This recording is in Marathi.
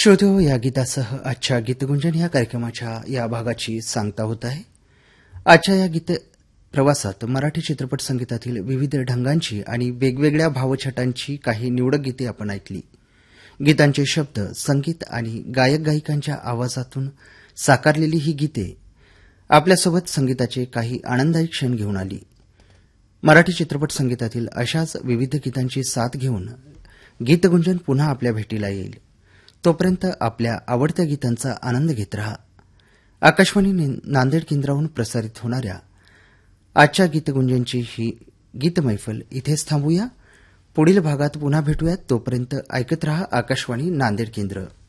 श्रोते हो, या गीतासह आजच्या गीतगुंजन या कार्यक्रमाच्या या भागाची सांगता होत आहे. आजच्या या गीत प्रवासात मराठी चित्रपट संगीतातील विविध ढंगांची आणि वेगवेगळ्या भावछटांची काही निवडक गीते आपण ऐकली. गीतांचे शब्द, संगीत आणि गायक गायिकांच्या आवाजातून साकारलेली ही गीते आपल्यासोबत संगीताचे काही आनंददायी क्षण घेऊन आली. मराठी चित्रपट संगीतातील अशाच विविध गीतांची साथ घेऊन गीतगुंजन पुन्हा आपल्या भेटीला येईल. तोपर्यंत आपल्या आवडत्या गीतांचा आनंद घेत रहा. आकाशवाणी नांदेड केंद्रावरून प्रसारित होणाऱ्या आजच्या गीतगुंजनची ही गीत मैफल इथेच थांबूया. पुढील भागात पुन्हा भेटूयात. तोपर्यंत ऐकत रहा आकाशवाणी नांदेड केंद्र.